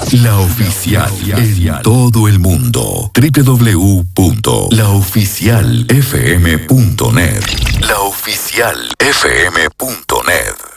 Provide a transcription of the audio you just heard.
La Oficial en todo el mundo. www.laoficialfm.net. Laoficialfm.net.